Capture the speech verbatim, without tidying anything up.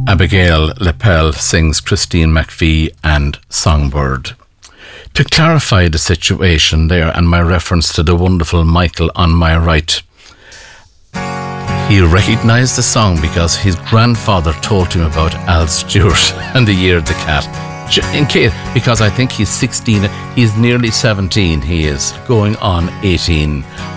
Abigail Lepel sings Christine McVie and Songbird. To clarify the situation there and my reference to the wonderful Michael on my right, he recognised the song because his grandfather told him about Al Stewart and the Year of the Cat. In case, because I think he's sixteen, he's nearly seventeen, he is, going on eighteen.